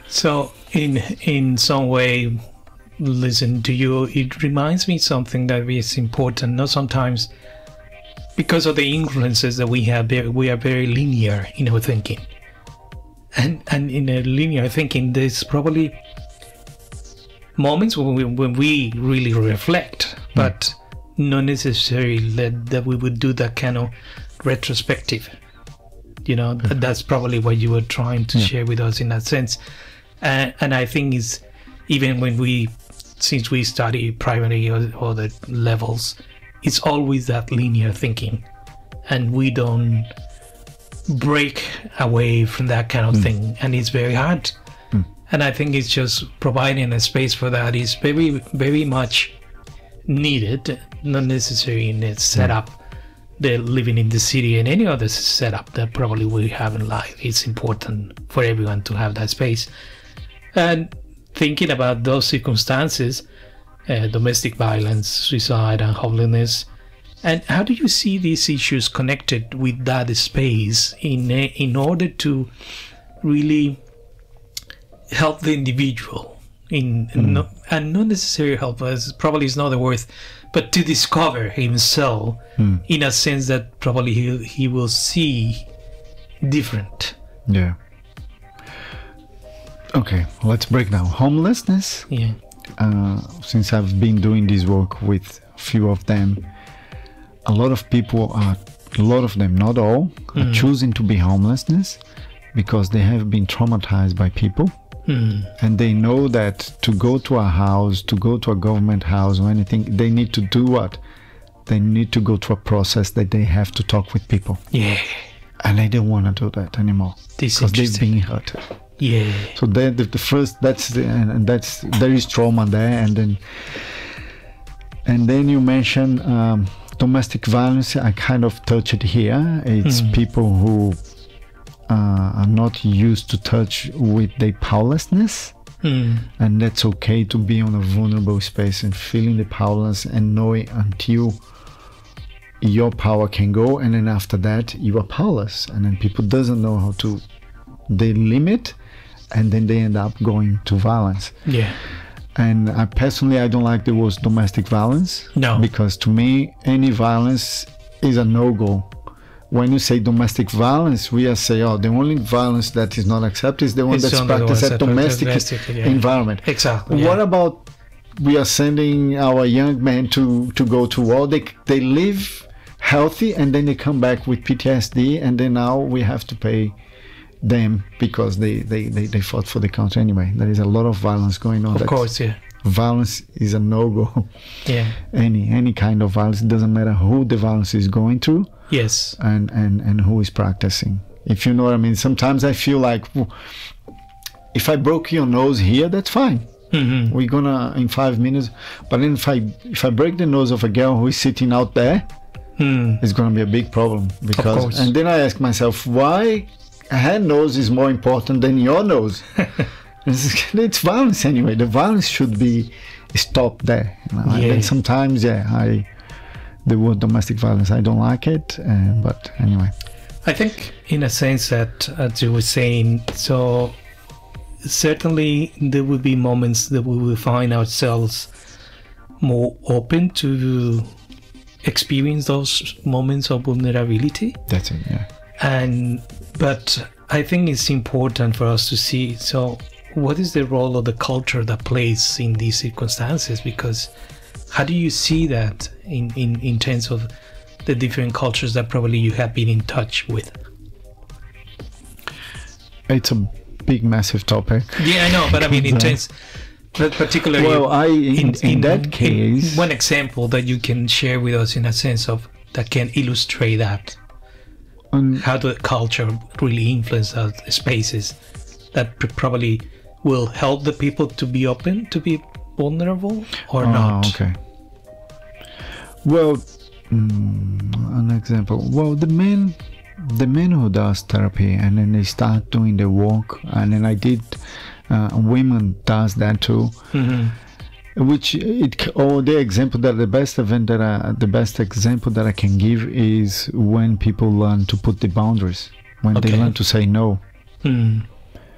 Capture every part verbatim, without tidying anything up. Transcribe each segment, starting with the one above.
So in in some way, listen to you, it reminds me something that is important. Not sometimes because of the influences that we have, we are very linear in our thinking, and and in a linear thinking, there's probably moments when we, when we really reflect, but not necessarily that, that we would do that kind of retrospective. You know, yeah. That's probably what you were trying to yeah. share with us in that sense. Uh, and I think is even when we, since we study primary or, or the levels, it's always that linear thinking, and we don't break away from that kind of mm. thing, and it's very hard. Mm. And I think it's just providing a space for that is very, very much needed, not necessarily in its setup. Mm. The living in the city and any other setup that probably we have in life, it's important for everyone to have that space. And thinking about those circumstances, uh, domestic violence, suicide, and homelessness, and how do you see these issues connected with that space in in order to really help the individual in mm. no, and not necessarily help us, probably is not the word, but to discover himself mm. in a sense that probably he he will see different. Yeah. Okay, let's break down homelessness. Yeah. Uh, since I've been doing this work with a few of them, a lot of people are, a lot of them, not all, mm. are choosing to be homelessness because they have been traumatized by people. Mm. And they know that to go to a house, to go to a government house or anything, they need to do what? They need to go through a process that they have to talk with people. Yeah. And they don't want to do that anymore. Because they've been hurt. Yeah. So the, the first, that's the, and that's, there is trauma there. And then, and then you mention um, domestic violence. I kind of touch it here. It's mm. people who Uh, are not used to touch with their powerlessness, mm. and that's okay to be on a vulnerable space and feeling the powerless and knowing until your power can go, and then after that you are powerless, and then people doesn't know how to, they limit, and then they end up going to violence. Yeah. And I personally, I don't like the word domestic violence. No. Because to me, any violence is a no-go. When you say domestic violence, we are saying, oh, the only violence that is not accepted is the one it's that's practiced at domestic, domestic yeah. environment. Exactly. What yeah. about we are sending our young men to, to go to war? They, they live healthy and then they come back with P T S D, and then now we have to pay them because they, they, they, they fought for the country anyway. There is a lot of violence going on. Of That's, course, yeah. Violence is a no-go. Yeah. Any any kind of violence, it doesn't matter who the violence is going through. Yes. And, and, and who is practicing. If you know what I mean. Sometimes I feel like, if I broke your nose here, that's fine. Mm-hmm. We're gonna, in five minutes. But then if I, if I break the nose of a girl who is sitting out there, mm. it's gonna be a big problem. Because, and then I ask myself, why her nose is more important than your nose? It's, it's violence anyway. The violence should be stopped there. You know? Yeah. And sometimes, yeah, I the word domestic violence, I don't like it. Uh, but anyway, I think, in a sense that, as you were saying, so certainly there will be moments that we will find ourselves more open to experience those moments of vulnerability. That's it. Yeah. And but I think it's important for us to see. So, what is the role of the culture that plays in these circumstances? Because how do you see that in, in, in terms of the different cultures that probably you have been in touch with? It's a big, massive topic. Yeah, I know, but I mean, in terms, but particularly, well, I in, in, in that case, in one example that you can share with us in a sense of that can illustrate that, um, how the culture really influences those spaces that probably will help the people to be open, to be vulnerable, or oh, not. Okay. Well, mm, an example. Well, the man, the man who does therapy, and then they start doing the work, and then I did. Uh, women does that too. Mm-hmm. Which it or the example that the best event that I, the best example that I can give is when people learn to put the boundaries, when okay. they learn to say no. Mm.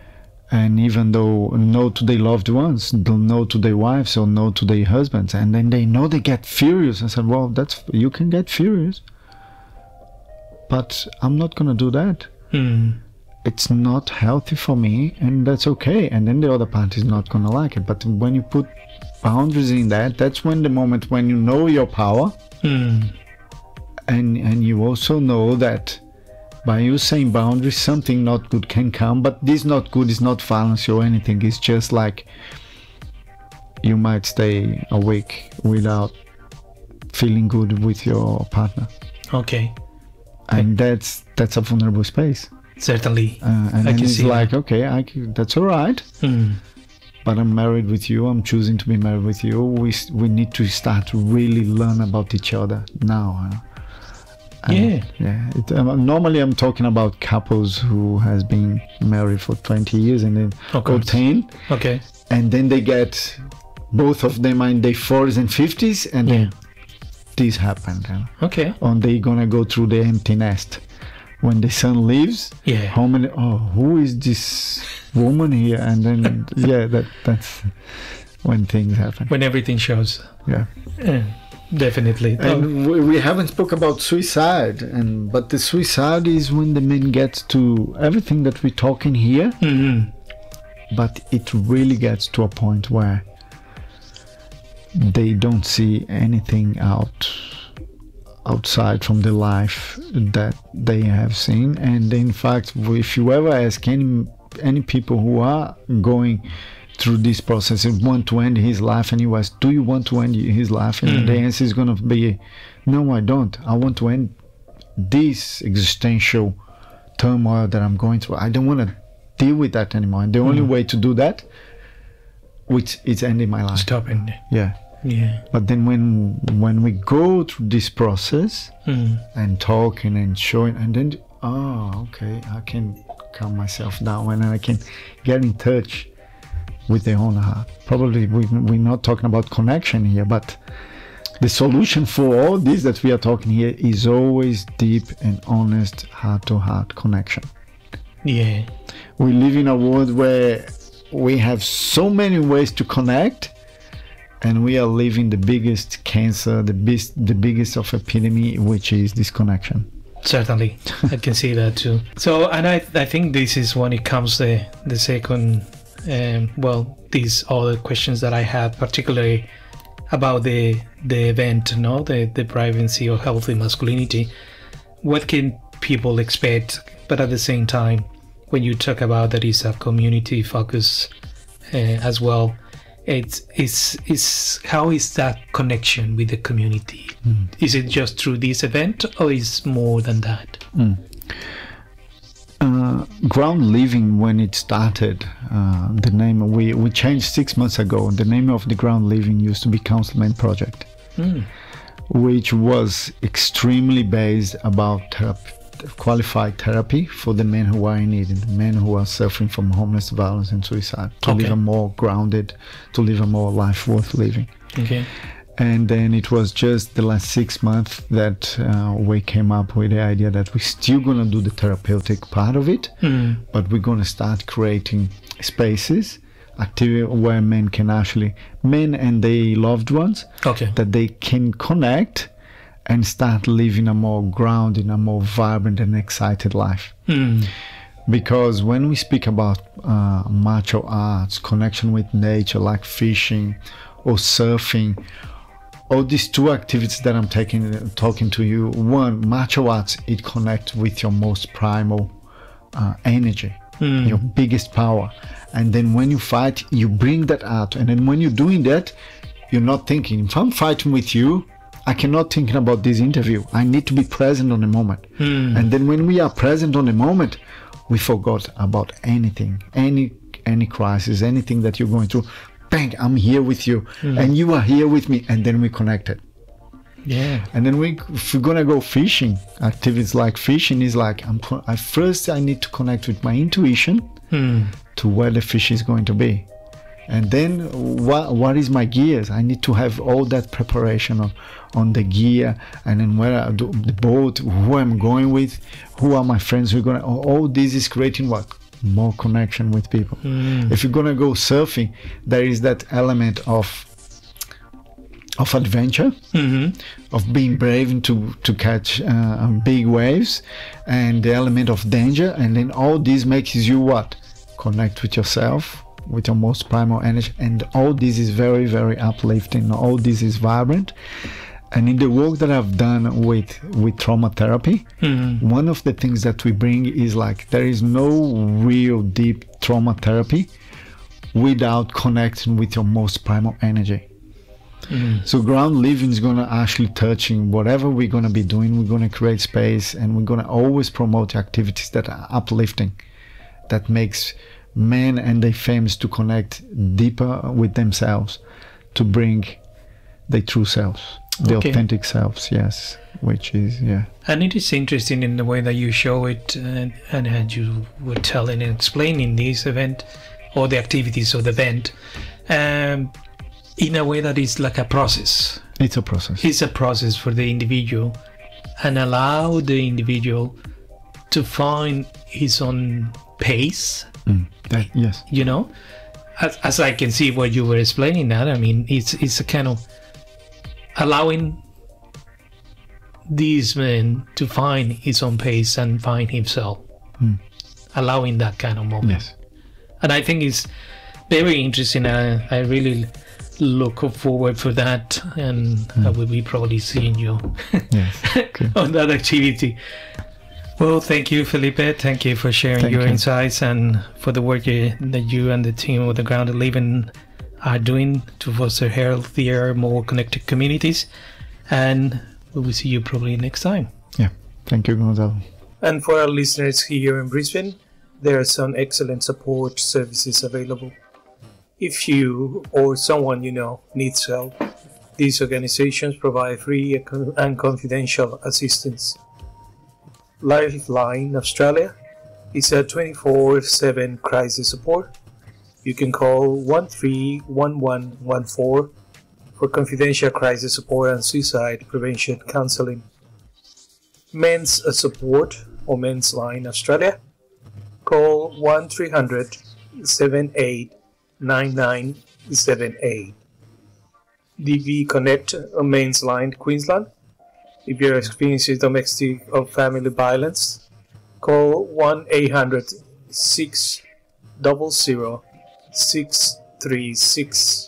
and even though no to their loved ones, no to their wives or no to their husbands, and then they know they get furious. I said, well, that's, you can get furious, but I'm not gonna do that. Mm. It's not healthy for me, and that's okay. And then the other party is not gonna like it. But when you put boundaries in that, that's when the moment when you know your power, Mm. and and you also know that by you saying boundaries, something not good can come. But this not good is not violence or anything. It's just like you might stay a week without feeling good with your partner. Okay. And that's that's a vulnerable space. Certainly. Uh, and I then can it's see like, that. okay, I c that's all right. Mm. But I'm married with you. I'm choosing to be married with you. We s- we need to start to really learn about each other now. Huh? And Yeah. yeah. It, um, normally, I'm talking about couples who has been married for twenty years and then Of or course. ten, Okay. and then they get both of them are in their forties and fifties, and Yeah. then this happened. Huh? Okay. Or they gonna go through the empty nest. When the son leaves, Yeah. how many? Oh, who is this woman here? And then yeah, that that's when things happen. When everything shows. Yeah, Yeah, definitely. Oh, and we, we haven't spoke about suicide, and but the suicide is when the man gets to everything that we're talking here, mhm. but it really gets to a point where they don't see anything out outside from the life that they have seen. And in fact, if you ever ask any any people who are going through this process and want to end his life, and you ask, do you want to end his life? And Mm. the answer is going to be, no, I don't. I want to end this existential turmoil that I'm going through. I don't want to deal with that anymore. And the only Mm. way to do that, which is ending my life. Stopping. Yeah. Yeah. But then when when we go through this process Mm. and talking and showing, and then oh, okay, I can calm myself down and I can get in touch with their own heart. Probably we, we're not talking about connection here, but the solution for all this that we are talking here is always deep and honest heart-to-heart connection. Yeah. We live in a world where we have so many ways to connect, and we are living the biggest cancer, the biggest, the biggest of epidemic, which is disconnection. Certainly, I can see that too. So, and I, I think this is when it comes the the second, um, well, these other questions that I have, particularly about the the event, no, the the privacy or healthy masculinity. What can people expect? But at the same time, when you talk about that it's a community focus uh, as well, it's is is how is that connection with the community? Mm. Is it just through this event, or is more than that? Mm. Uh, ground living, when it started, uh, the name we we changed six months ago. The name of the ground living used to be Counselman Project, Mm. which was extremely based about therapy, qualified therapy for the men who are in need, and the men who are suffering from homeless, violence, and suicide, to Okay. live a more grounded, to live a more life worth living. Okay. And then it was just the last six months that uh, we came up with the idea that we're still gonna do the therapeutic part of it, Mm. but we're gonna start creating spaces, activity where men can actually, men and their loved ones, Okay. that they can connect and start living a more grounded, a more vibrant and excited life. Mm. Because when we speak about uh, martial arts, connection with nature, like fishing or surfing, all these two activities that I'm taking, talking to you, one, martial arts, it connects with your most primal uh, energy, Mm. your biggest power. And then when you fight, you bring that out. And then when you're doing that, you're not thinking, if I'm fighting with you, I cannot thinking about this interview. I need to be present on the moment. Mm. And then when we are present on the moment, we forgot about anything, any any crisis, anything that you're going through. Bang, I'm here with you, Mm. and you are here with me, and then we connected. Yeah. And then we, if we're gonna go fishing, activities like fishing is like, I'm co- at first I need to connect with my intuition Mm. to where the fish is going to be. And then what what is my gears? I need to have all that preparation on, on the gear, and then where I do the boat, who I'm going with, who are my friends who are gonna, all this is creating what? more connection with people. Mm. If you're gonna go surfing, there is that element of of adventure, Mm-hmm. of being brave to to catch uh, big waves, and the element of danger, and then all this makes you what? Connect with yourself, with your most primal energy, and all this is very, very uplifting. All this is vibrant. And in the work that I've done with with trauma therapy, Mm-hmm. one of the things that we bring is like there is no real deep trauma therapy without connecting with your most primal energy. Mm. So ground living is gonna actually touching whatever we're gonna be doing. We're gonna create space, and we're gonna always promote activities that are uplifting, that makes men and their families to connect deeper with themselves, to bring their true selves, the Okay. authentic selves. Yes, which is yeah. And it is interesting in the way that you show it, and, and as you were telling and explaining this event or the activities of the event, um, in a way that is like a process. It's a process. It's a process for the individual, and allow the individual to find his own pace. Mm, that, yes. You know, as, as I can see what you were explaining that, I mean, it's it's a kind of allowing these men to find his own pace and find himself, Mm. allowing that kind of moment. Yes. And I think it's very interesting. I, I really look forward for that, and I will be probably seeing you Yes. Okay. on that activity. Well, thank you, Felipe. Thank you for sharing Thank your you. insights and for the work you, that you and the team of the Grounded Living are doing to foster healthier, more connected communities. And we will see you probably next time. Yeah. Thank you, Gonzalo. And for our listeners here in Brisbane, there are some excellent support services available. If you or someone you know needs help, these organizations provide free and confidential assistance. Lifeline Australia is a twenty-four seven crisis support. You can call one three one one one four for confidential crisis support and suicide prevention counseling. Men's Support or Men's Line Australia, call one three hundred seven eight nine nine seven eight. D V Connect or Men's Line Queensland, if you're experiencing domestic or family violence, call one eight hundred six zero zero six three six.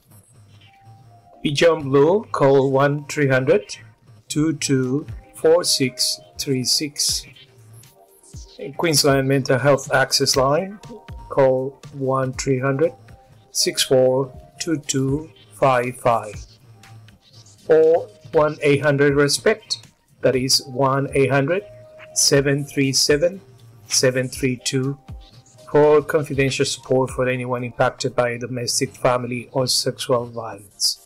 Beyond Blue, call one three hundred two two four six three six. Queensland Mental Health Access Line, call one three hundred six four two two five five. Or one eight hundred RESPECT, that is one eight hundred seven three seven seven three two, for confidential support for anyone impacted by domestic, family, or sexual violence.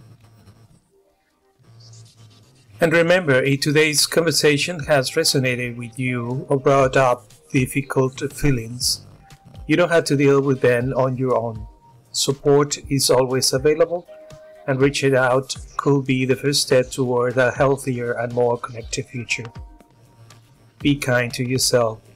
And remember, if today's conversation has resonated with you or brought up difficult feelings, you don't have to deal with them on your own. Support is always available, and reaching out could be the first step toward a healthier and more connected future. Be kind to yourself